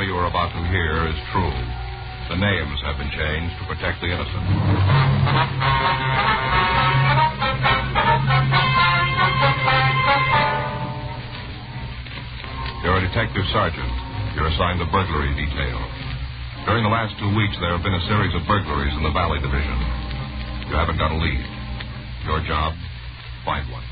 story you are about to hear is true. The names have been changed to protect the innocent. You're a detective sergeant. You're assigned the burglary detail. During the last 2 weeks, there have been a series of burglaries in the Valley Division. You haven't got a lead. Your job, find one.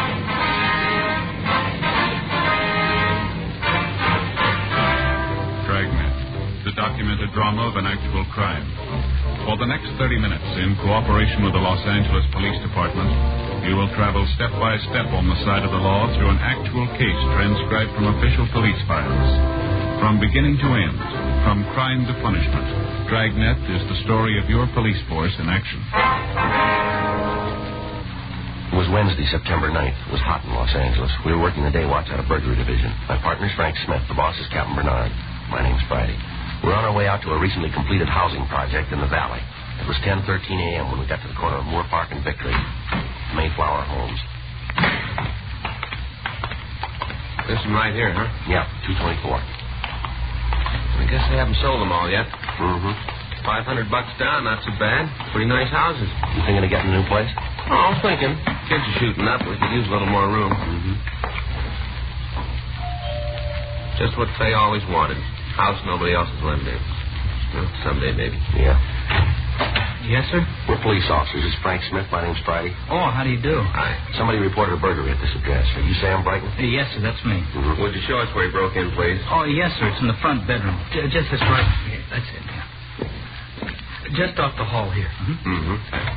Dragnet, the documented drama of an actual crime. For the next 30 minutes, in cooperation with the Los Angeles Police Department, you will travel step by step on the side of the law through an actual case transcribed from official police files. From beginning to end, from crime to punishment, Dragnet is the story of your police force in action. It was Wednesday, September 9th. It was hot in Los Angeles. We were working the day watch out of burglary division. My partner's Frank Smith. The boss is Captain Bernard. My name's Friday. We're on our way out to a recently completed housing project in the valley. It was 10:13 a.m. when we got to the corner of Moore Park and Victory. Mayflower Homes. This one right here, huh? Yeah, 224. I guess they haven't sold them all yet. Mm-hmm. $500 down, not so bad. Pretty nice houses. You thinking of getting a new place? Oh, I was thinking. Kids are shooting up. We could use a little more room. Mm-hmm. Just what Faye always wanted. House nobody else is living in. Well, someday, maybe. Yeah. Yes, sir? We're police officers. This is Frank Smith. My name's Friday. Oh, how do you do? Hi. Somebody reported a burglary at this address. Are you Sam Brighton? Yes, sir, that's me. Mm-hmm. Would you show us where he broke in, please? Oh, yes, sir, it's in the front bedroom. Just this right here. That's it, yeah. Just off the hall here. Mm-hmm.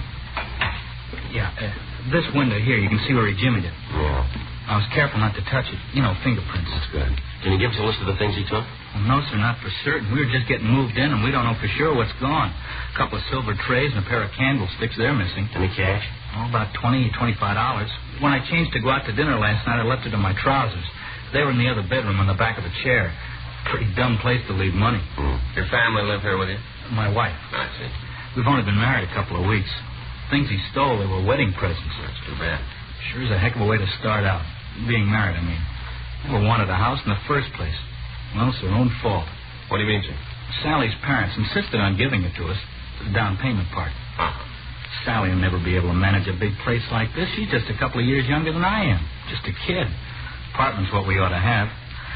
Yeah, this window here, you can see where he jimmied it. Yeah. I was careful not to touch it. You know, fingerprints. That's good. Can you give us a list of the things he took? Well, no, sir, not for certain. We were just getting moved in, and we don't know for sure what's gone. A couple of silver trays and a pair of candlesticks, they're missing. Any cash? Oh, about $20, $25. When I changed to go out to dinner last night, I left it in my trousers. They were in the other bedroom on the back of a chair. Pretty dumb place to leave money. Your family live here with you? My wife. I see. We've only been married a couple of weeks. Things he stole, they were wedding presents. That's too bad. Sure is a heck of a way to start out. Being married, I mean. Never wanted a house in the first place. Well, it's their own fault. What do you mean, sir? Sally's parents insisted on giving it to us, the down payment part. Uh-huh. Sally will never be able to manage a big place like this. She's just a couple of years younger than I am. Just a kid. Apartment's what we ought to have.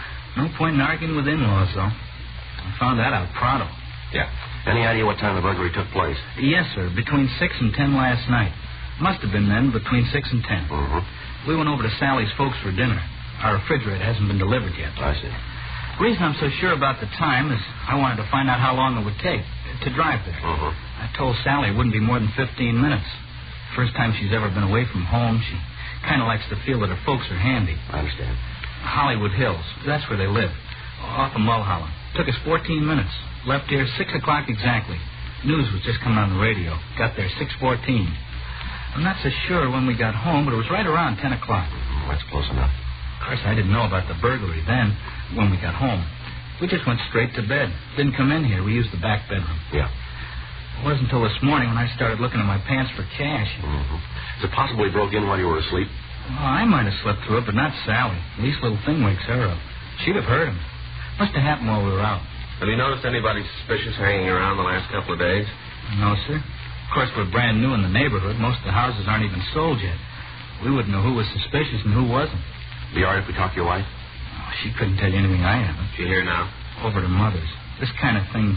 No point in arguing with in-laws, though. I found that out pronto. Yeah. Any idea what time the burglary took place? Yes, sir. Between 6 and 10 last night. Must have been then, between 6 and 10. Mm-hmm. We went over to Sally's folks for dinner. Our refrigerator hasn't been delivered yet. I see. The reason I'm so sure about the time is I wanted to find out how long it would take to drive there. Mm-hmm. I told Sally it wouldn't be more than 15 minutes. First time she's ever been away from home. She kind of likes to feel that her folks are handy. I understand. Hollywood Hills. That's where they live. Off of Mulholland. Took us 14 minutes. Left here 6 o'clock exactly. News was just coming on the radio. Got there 6:14. I'm not so sure when we got home, but it was right around 10 o'clock. That's close enough. Of course, I didn't know about the burglary then, when we got home. We just went straight to bed. Didn't come in here. We used the back bedroom. Yeah. It wasn't until this morning when I started looking in my pants for cash. Mm-hmm. Is it possible he broke in while you were asleep? Well, I might have slept through it, but not Sally. Least little thing wakes her up. She'd have heard him. Must have happened while we were out. Have you noticed anybody suspicious hanging around the last couple of days? No, sir. Of course, we're brand new in the neighborhood. Most of the houses aren't even sold yet. We wouldn't know who was suspicious and who wasn't. Be all right if we talk to your wife? Oh, she couldn't tell you anything I haven't. She here now? Over to Mother's. This kind of thing